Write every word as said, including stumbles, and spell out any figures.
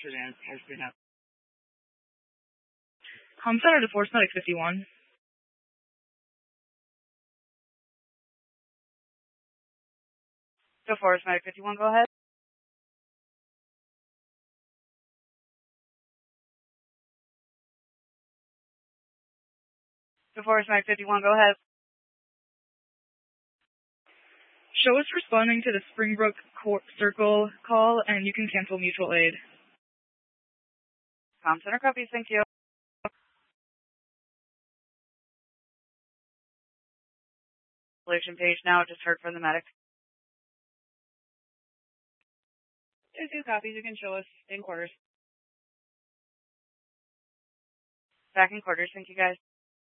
Sedan has been up. Home Center to Force Medic fifty-one. To Force Medic fifty-one, go ahead. To Force Medic fifty-one, go ahead. Show us responding to the Springbrook Court Circle call, and you can cancel mutual aid. Com Center copies, thank you. Solution page now, just heard from the medic. Two two copies, you can show us in quarters. Back in quarters, thank you guys.